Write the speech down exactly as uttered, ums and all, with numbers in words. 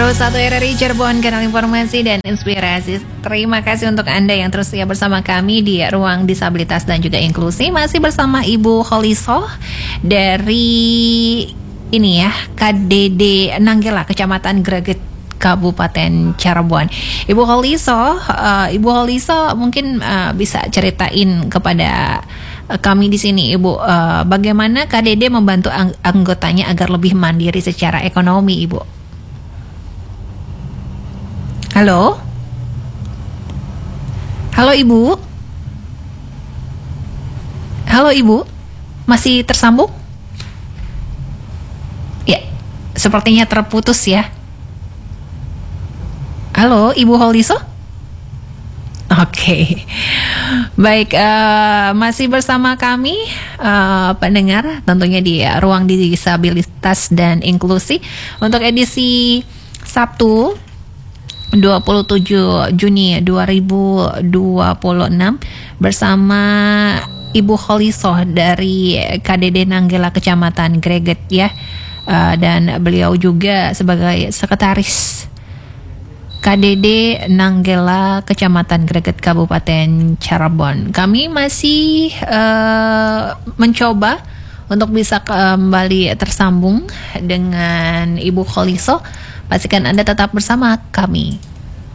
satu R R I Cirebon, kanal informasi dan inspirasi. Terima kasih untuk Anda yang terus setia bersama kami di Ruang Disabilitas dan juga Inklusi. Masih bersama Ibu Kholisoh dari ini ya, K D D Nanggela, Kecamatan Greget, Kabupaten Cirebon. Ibu Kholisoh, uh, Ibu Kholisoh mungkin uh, bisa ceritain kepada uh, kami di sini, Ibu, uh, bagaimana K D D membantu ang- anggotanya agar lebih mandiri secara ekonomi, Ibu. Halo, halo Ibu, halo Ibu, masih tersambung? Ya, sepertinya terputus ya. Halo, Ibu Kholisoh? Oke, okay. Baik, uh, masih bersama kami uh, pendengar tentunya di Ruang Disabilitas dan Inklusi untuk edisi Sabtu dua puluh tujuh Juni dua ribu dua puluh enam bersama Ibu Kholisoh dari K D D Nanggela Kecamatan Greget ya, uh, dan beliau juga sebagai sekretaris K D D Nanggela Kecamatan Greget Kabupaten Cirebon. Kami masih uh, mencoba untuk bisa kembali tersambung dengan Ibu Kholisoh. Pastikan Anda tetap bersama kami.